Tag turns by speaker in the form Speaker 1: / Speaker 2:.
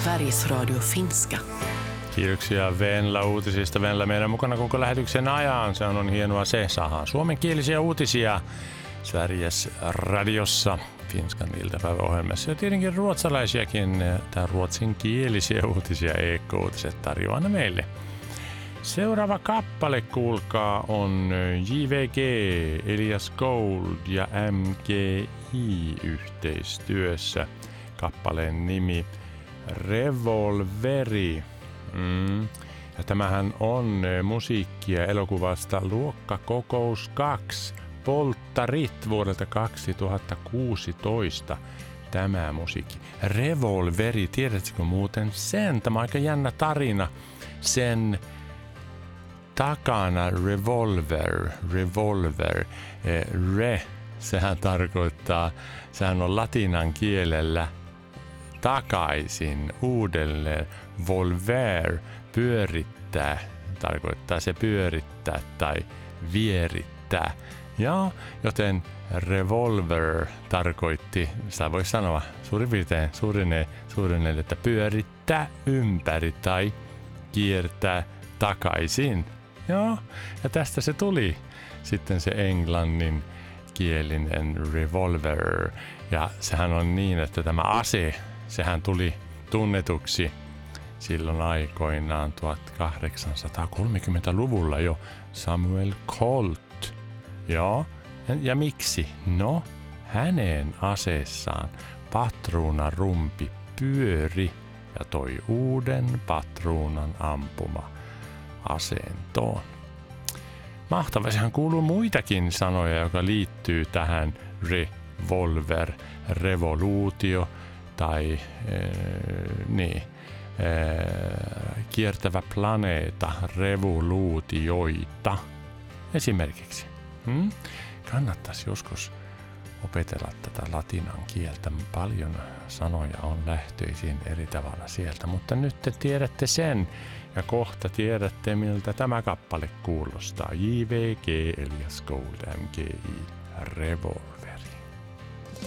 Speaker 1: Sveriges Radio Finska.
Speaker 2: Kiitoksia Venla-uutisista. Venla meidän mukana koko lähetyksen ajan. Se on hienoa, se saadaan suomenkielisiä uutisia Sveriges Radiossa Finskan iltapäiväohjelmassa. Ja tietenkin ruotsalaisiakin tai ruotsinkielisiä uutisia EK-uutiset tarjoaa ne meille. Seuraava kappale, kuulkaa, on JVG, Elias Gold ja MGI yhteistyössä. Kappaleen nimi Revolveri. Ja tämähän on musiikkia elokuvasta Luokkakokous 2, Polttarit vuodelta 2016. Tämä musiikki. Revolveri, tiedätkö muuten sen? Tämä on aika jännä tarina. Sen takana revolver, sehän tarkoittaa, sehän on latinan kielellä takaisin, uudelleen. Volver, pyörittää, tarkoittaa se pyörittää tai vierittää. Ja joten revolver tarkoitti, sitä voi sanoa suurin piirtein suurin, että pyörittää ympäri tai kiertää takaisin. Ja tästä se tuli sitten se englannin kielinen revolver. Ja sehän on niin, että tämä ase, sehän tuli tunnetuksi silloin aikoinaan 1830-luvulla jo Samuel Colt. Joo. Ja miksi? No, hänen aseessaan patruunarumpi pyöri ja toi uuden patruunan ampuma asentoon. Mahtavaa, sehän kuuluu muitakin sanoja, joka liittyy tähän revolver, revoluutio tai kiertävä planeeta, revoluutioita esimerkiksi. Kannattaisi joskus opetella tätä latinan kieltä. Paljon sanoja on lähtöisin eri tavalla sieltä, mutta nyt te tiedätte sen ja kohta tiedätte, miltä tämä kappale kuulostaa. JVG, Elias Gold, MGI, Revolveri.